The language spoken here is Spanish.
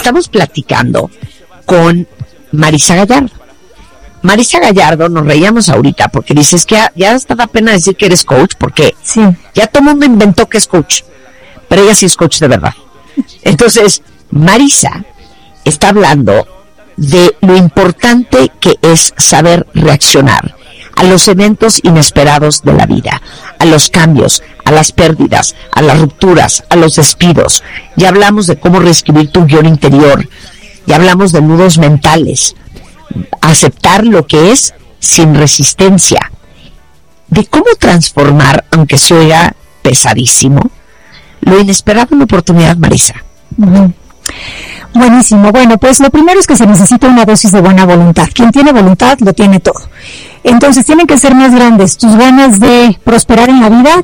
estamos platicando con Marisa Gallardo. Marisa Gallardo, nos reíamos ahorita porque dices que ya hasta da pena decir que eres coach, porque sí, ya todo el mundo inventó que es coach, pero ella sí es coach de verdad. Entonces, Marisa está hablando de lo importante que es saber reaccionar a los eventos inesperados de la vida, a los cambios, a las pérdidas, a las rupturas, a los despidos. Ya hablamos de cómo reescribir tu guión interior, ya hablamos de nudos mentales, aceptar lo que es sin resistencia, de cómo transformar, aunque se oiga pesadísimo, lo inesperado en oportunidad, Marisa. Uh-huh. Buenísimo. Bueno, pues lo primero es que se necesita una dosis de buena voluntad. Quien tiene voluntad lo tiene todo. Entonces tienen que ser más grandes tus ganas de prosperar en la vida